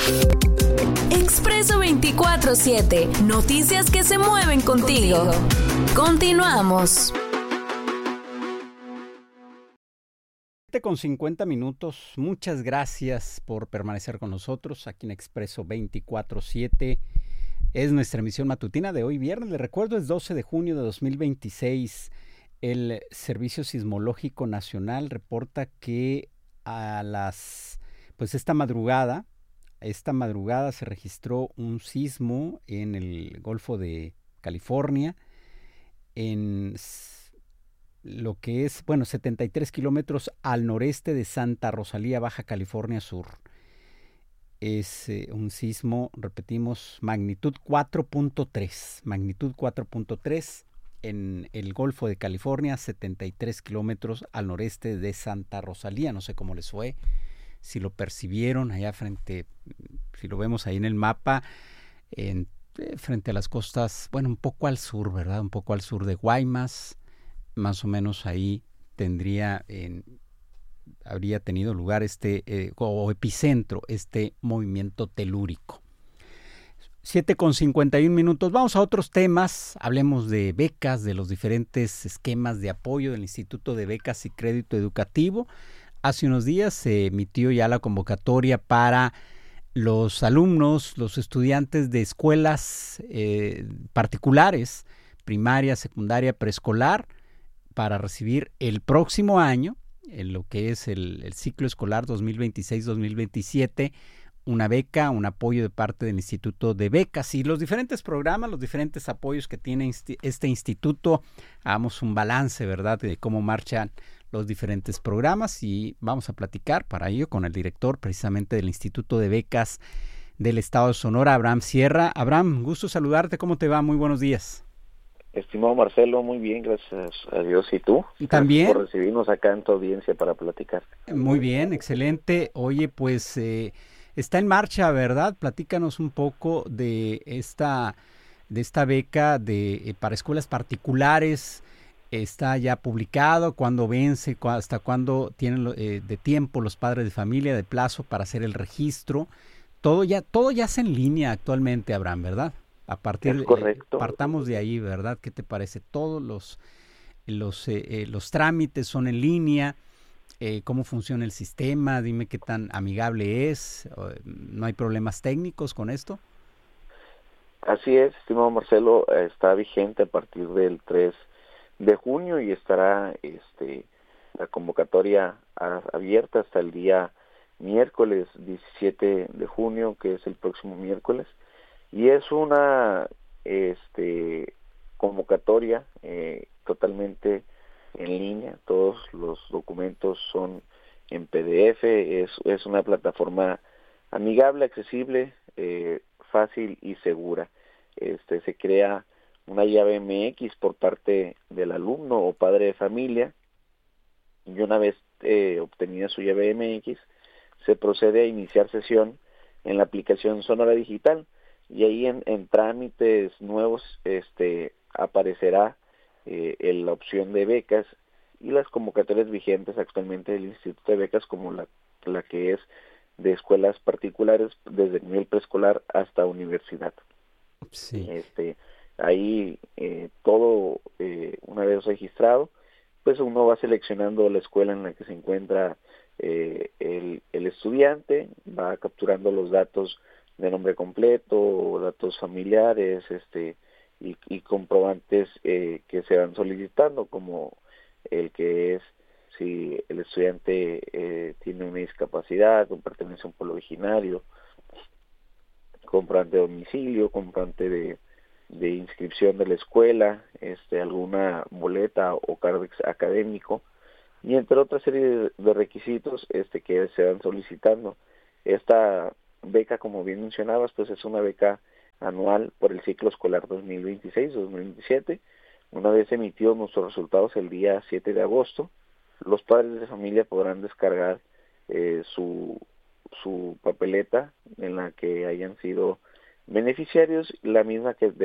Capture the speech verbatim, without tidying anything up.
Expreso veinticuatro siete. Noticias que se mueven contigo. Continuamos. Con cincuenta minutos, muchas gracias por permanecer con nosotros aquí en Expreso veinticuatro siete. Es nuestra emisión matutina de hoy viernes. Les recuerdo, es doce de junio de dos mil veintiséis. El Servicio Sismológico Nacional reporta que a las, pues esta madrugada, esta madrugada se registró un sismo en el Golfo de California, en lo que es, bueno, setenta y tres kilómetros al noreste de Santa Rosalía, Baja California Sur. Es eh, un sismo, repetimos, magnitud cuatro punto tres, magnitud cuatro punto tres en el Golfo de California, setenta y tres kilómetros al noreste de Santa Rosalía. No sé cómo les fue, si lo percibieron allá frente, si lo vemos ahí en el mapa, en, eh, frente a las costas, bueno, un poco al sur, ¿verdad? Un poco al sur de Guaymas. Más o menos ahí tendría, en, habría tenido lugar este, eh, o epicentro, este movimiento telúrico. siete con cincuenta y un minutos. Vamos a otros temas. Hablemos de becas, de los diferentes esquemas de apoyo del Instituto de Becas y Crédito Educativo. Hace unos días se emitió ya la convocatoria para los alumnos, los estudiantes de escuelas eh, particulares, primaria, secundaria, preescolar, para recibir el próximo año, en lo que es el, el ciclo escolar dos mil veintiséis dos mil veintisiete, una beca, un apoyo de parte del Instituto de Becas y los diferentes programas, los diferentes apoyos que tiene este instituto. Hagamos un balance, ¿verdad?, de cómo marchan los diferentes programas y vamos a platicar para ello con el director precisamente del Instituto de Becas del Estado de Sonora, Abraham Sierra. Abraham, gusto saludarte, ¿cómo te va? Muy buenos días. Estimado Marcelo, muy bien, gracias a Dios. ¿Y tú? También. Gracias por recibirnos acá en tu audiencia para platicar. Muy bien, excelente. Oye, pues eh, está en marcha, ¿verdad? Platícanos un poco de esta, de esta beca de eh, para escuelas particulares. Está ya publicado, cuándo vence, cu- hasta cuándo tienen eh, de tiempo los padres de familia, de plazo para hacer el registro. Todo ya, todo ya es en línea actualmente, Abraham, ¿verdad? A partir, es correcto. Eh, partamos de ahí, ¿verdad? ¿Qué te parece? Todos los, los, eh, eh, los trámites son en línea. Eh, ¿Cómo funciona el sistema? Dime qué tan amigable es. ¿No hay problemas técnicos con esto? Así es, estimado Marcelo, está vigente a partir del tres de junio y estará este, la convocatoria a, abierta hasta el día miércoles diecisiete de junio, que es el próximo miércoles. Y es una este, convocatoria eh, totalmente en línea, todos los documentos son en P D F, es, es una plataforma amigable, accesible, eh, fácil y segura. Este, se crea una llave M X por parte del alumno o padre de familia y una vez eh, obtenida su llave M X, se procede a iniciar sesión en la aplicación Sonora Digital. Y ahí en, en trámites nuevos este, aparecerá eh, en la opción de becas y las convocatorias vigentes actualmente del Instituto de Becas, como la, la que es de escuelas particulares desde el nivel preescolar hasta universidad. Sí. Este, ahí eh, todo, eh, una vez registrado, pues uno va seleccionando la escuela en la que se encuentra eh, el, el estudiante, va capturando los datos de nombre completo, datos familiares, este y, y comprobantes eh, que se van solicitando, como el que es si el estudiante eh, tiene una discapacidad o pertenece a un pueblo originario, comprobante de domicilio, comprobante de, de inscripción de la escuela, este alguna boleta o cargo académico, y entre otra serie de, de requisitos este que se van solicitando. Esta beca, como bien mencionabas, pues es una beca anual por el ciclo escolar dos mil veintiséis dos mil veintisiete. Una vez emitidos nuestros resultados el día siete de agosto, los padres de familia podrán descargar eh, su, su papeleta en la que hayan sido beneficiarios, la misma que